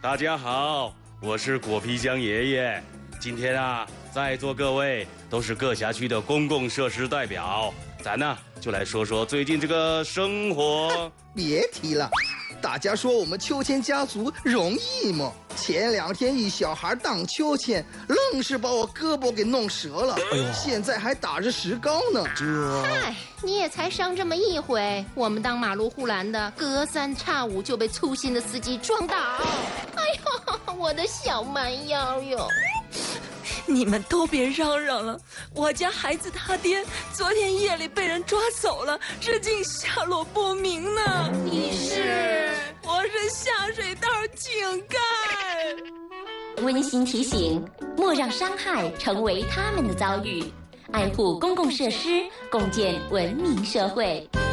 大家好，我是果皮江爷爷。今天啊，在座各位都是各辖区的公共设施代表，咱呢就来说说最近这个生活。 别提了，大家说我们秋千家族容易吗？前2天一小孩荡秋千，愣是把我胳膊给弄折了，现在还打着石膏呢。 嗨，你也才伤这么一回，我们当马路护栏的，隔3差5就被粗心的司机撞倒。哎呦，我的小蛮腰哟！ 你们都别嚷嚷了，我家孩子他爹昨天夜里被人抓走了，至今下落不明呢。 你是？ 我是下水道井盖。 温馨提醒：莫让伤害成为他们的遭遇，爱护公共设施，共建文明社会。